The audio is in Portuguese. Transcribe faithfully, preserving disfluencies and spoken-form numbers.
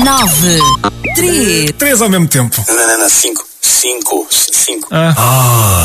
nove, três. Três ao mesmo tempo. Não, não, não, cinco. Cinco. Cinco. Ah.